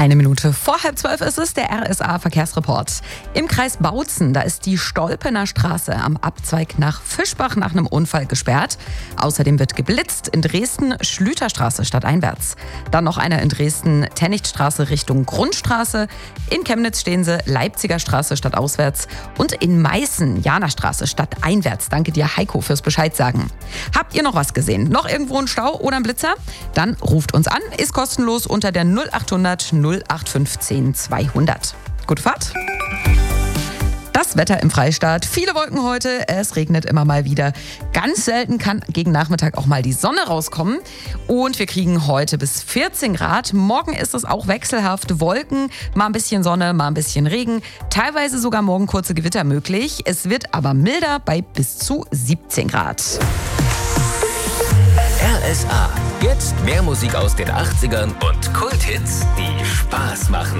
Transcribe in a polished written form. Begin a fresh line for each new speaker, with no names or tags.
Eine Minute vor 11:30 ist es, der RSA-Verkehrsreport. Im Kreis Bautzen, da ist die Stolpener Straße am Abzweig nach Fischbach nach einem Unfall gesperrt. Außerdem wird geblitzt in Dresden Schlüterstraße stadteinwärts. Dann noch einer in Dresden Tennichtstraße Richtung Grundstraße. In Chemnitz stehen sie Leipziger Straße stadtauswärts. Und in Meißen Janastraße stadteinwärts. Danke dir, Heiko, fürs Bescheid sagen. Habt ihr noch was gesehen? Noch irgendwo ein Stau oder ein Blitzer? Dann ruft uns an, ist kostenlos unter der 0800 0815 200. Gute Fahrt. Das Wetter im Freistaat. Viele Wolken heute. Es regnet immer mal wieder. Ganz selten kann gegen Nachmittag auch mal die Sonne rauskommen. Und wir kriegen heute bis 14 Grad. Morgen ist es auch wechselhaft. Wolken, mal ein bisschen Sonne, mal ein bisschen Regen. Teilweise sogar morgen kurze Gewitter möglich. Es wird aber milder bei bis zu 17 Grad.
RSA. Jetzt mehr Musik aus den 80ern und Kulthits, die Spaß machen.